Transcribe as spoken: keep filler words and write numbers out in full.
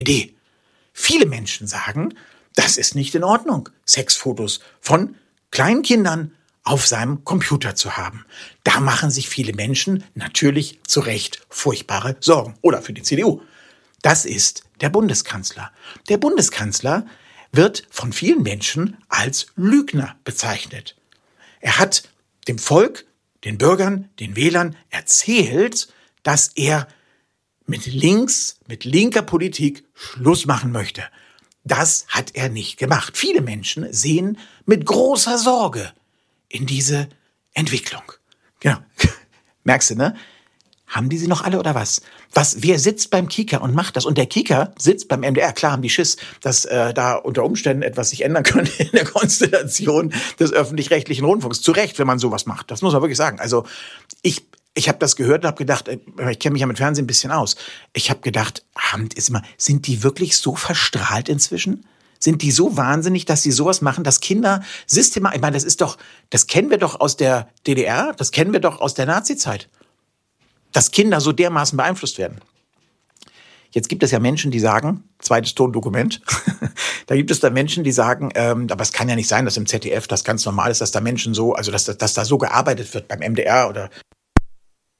Idee. Viele Menschen sagen, das ist nicht in Ordnung, Sexfotos von kleinen Kindern auf seinem Computer zu haben. Da machen sich viele Menschen natürlich zu Recht furchtbare Sorgen. Oder für die C D U. Das ist der Bundeskanzler. Der Bundeskanzler wird von vielen Menschen als Lügner bezeichnet. Er hat dem Volk, den Bürgern, den Wählern erzählt, dass er mit links, mit linker Politik Schluss machen möchte. Das hat er nicht gemacht. Viele Menschen sehen mit großer Sorge in diese Entwicklung. Genau. Merkst du, ne? Haben die sie noch alle oder was? Was? Wer sitzt beim Kika und macht das? Und der Kika sitzt beim M D R. Klar haben die Schiss, dass äh, da unter Umständen etwas sich ändern könnte in der Konstellation des öffentlich-rechtlichen Rundfunks. Zu Recht, wenn man sowas macht. Das muss man wirklich sagen. Also ich ich habe das gehört und habe gedacht, ich kenne mich ja mit Fernsehen ein bisschen aus. Ich habe gedacht, haben, ist immer, sind die wirklich so verstrahlt inzwischen? Sind die so wahnsinnig, dass sie sowas machen, dass Kinder systematisch, ich meine, das ist doch, das kennen wir doch aus der D D R, das kennen wir doch aus der Nazizeit. Dass Kinder so dermaßen beeinflusst werden. Jetzt gibt es ja Menschen, die sagen, zweites Tondokument, da gibt es da Menschen, die sagen, ähm, aber es kann ja nicht sein, dass im Z D F das ganz normal ist, dass da Menschen so, also dass, dass da so gearbeitet wird beim M D R oder